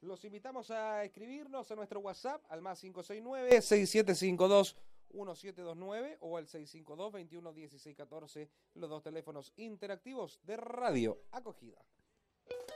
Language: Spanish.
Los invitamos a escribirnos a nuestro WhatsApp al más 569-6752-1729 o al 652-211614, los dos teléfonos interactivos de Radio Acogida.